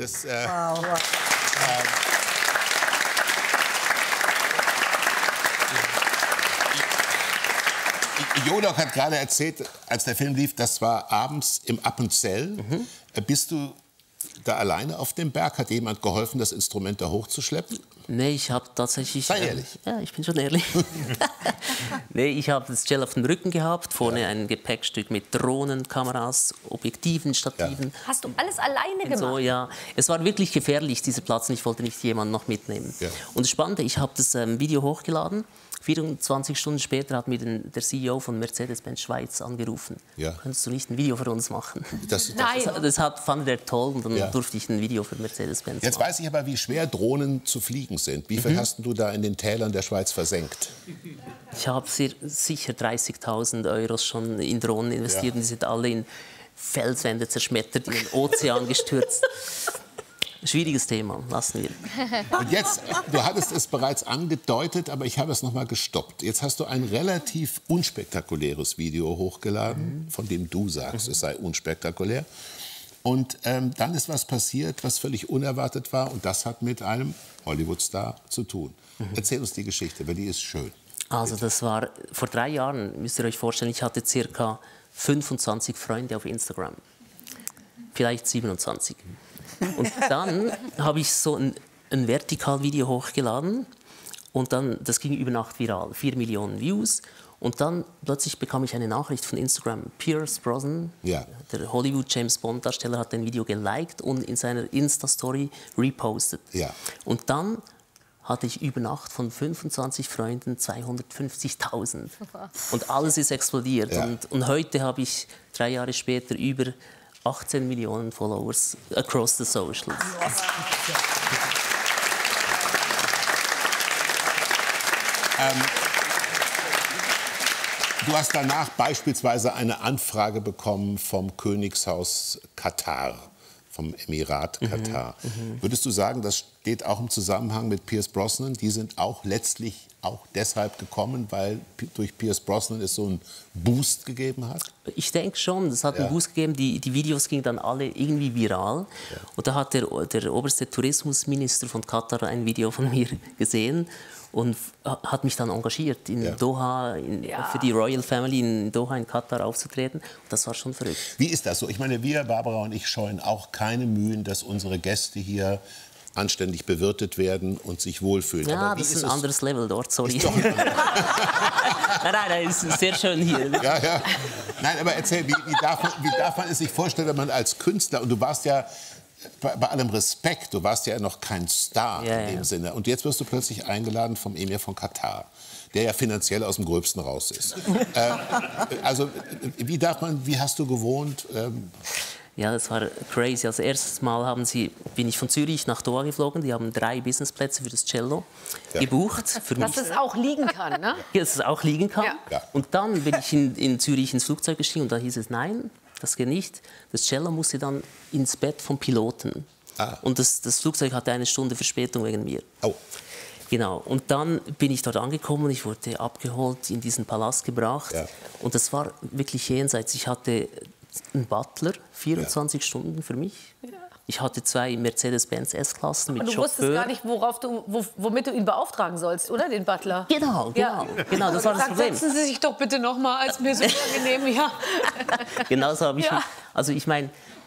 Das, wow. Jodok hat gerade erzählt, als der Film lief, das war abends im Appenzell. Bist du da alleine auf dem Berg? Hat jemand geholfen, das Instrument da hochzuschleppen? Nee, ich habe tatsächlich... Sei ehrlich. Ja, ich bin schon ehrlich. Nee, ich habe das Cello auf dem Rücken gehabt, vorne ein Gepäckstück mit Drohnen, Kameras, Objektiven, Stativen. Ja. Hast du alles alleine gemacht? So, ja. Es war wirklich gefährlich, dieser Platz, und ich wollte nicht jemanden noch mitnehmen. Ja. Und das Spannende, ich habe das Video hochgeladen. 24 Stunden später hat mir der CEO von Mercedes-Benz Schweiz angerufen. Ja. Könntest du nicht ein Video für uns machen? Nein. Das fand er toll, und dann durfte ich ein Video für Mercedes-Benz Jetzt machen. weiß ich aber, wie schwer Drohnen zu fliegen sind. Wie viel hast du da in den Tälern der Schweiz versenkt? Ich habe sicher 30.000 € schon in Drohnen investiert. Und die sind alle in Felswände zerschmettert, in den Ozean gestürzt. Schwieriges Thema, lassen wir. Und jetzt, du hattest es bereits angedeutet, aber ich habe es noch mal gestoppt. Jetzt hast du ein relativ unspektakuläres Video hochgeladen, von dem du sagst, es sei unspektakulär. Und dann ist was passiert, was völlig unerwartet war, und das hat mit einem Hollywood-Star zu tun. Erzähl uns die Geschichte, weil die ist schön. Also das war vor 3 Jahren, müsst ihr euch vorstellen, ich hatte ca. 25 Freunde auf Instagram. Vielleicht 27. Und dann habe ich so ein Vertikalvideo hochgeladen, und dann, das ging über Nacht viral, 4 Millionen Views. Und dann plötzlich bekam ich eine Nachricht von Instagram. Pierce Brosnan, der Hollywood-James-Bond-Darsteller, hat ein Video geliked und in seiner Insta-Story repostet. Ja. Und dann hatte ich über Nacht von 25 Freunden 250.000. Und alles ist explodiert. Ja. Und heute habe ich 3 Jahre später über 18 Millionen Followers across the socials. Du hast danach beispielsweise eine Anfrage bekommen vom Königshaus Katar, vom Emirat Katar. Würdest du sagen, das steht auch im Zusammenhang mit Pierce Brosnan? Die sind auch letztlich auch deshalb gekommen, weil durch Pierce Brosnan es so einen Boost gegeben hat? Ich denke schon, das hat einen Boost gegeben. Die Videos gingen dann alle irgendwie viral. Ja. Und da hat der oberste Tourismusminister von Katar ein Video von mir gesehen und hat mich dann engagiert, in Doha, für die Royal Family in Doha in Katar aufzutreten. Und das war schon verrückt. Wie ist das so? Ich meine, wir, Barbara und ich, scheuen auch keine Mühen, dass unsere Gäste hier anständig bewirtet werden und sich wohlfühlen. Ja, aber das ist ein anderes Level dort, sorry. Nein, es ist sehr schön hier. Ja, ja. Nein, aber erzähl, wie darf man es sich vorstellen, wenn man als Künstler, und du warst ja, bei allem Respekt, du warst ja noch kein Star in dem Sinne, und jetzt wirst du plötzlich eingeladen vom Emir von Katar, der ja finanziell aus dem Gröbsten raus ist. Also, wie hast du gewohnt? Ja, das war crazy. Als erstes Mal bin ich von Zürich nach Doha geflogen. Die haben 3 Businessplätze für das Cello gebucht. Für dass es auch liegen kann, ne? Ja, dass es auch liegen kann. Ja. Und dann bin ich in Zürich ins Flugzeug gestiegen, und da hieß es, nein, das geht nicht. Das Cello musste dann ins Bett vom Piloten. Und das Flugzeug hatte 1 Stunde Verspätung wegen mir. Oh. Genau. Und dann bin ich dort angekommen, ich wurde abgeholt, in diesen Palast gebracht. Ja. Und das war wirklich jenseits. Ich hatte einen Butler, 24 Stunden für mich. Ja. Ich hatte 2 Mercedes-Benz S-Klassen mit Chauffeur. Und du wusstest gar nicht, womit du ihn beauftragen sollst, oder, den Butler? Genau, das war das Problem. Setzen Sie sich doch bitte noch mal, als mir so unangenehm, Genau so habe ich mich, also ich meine,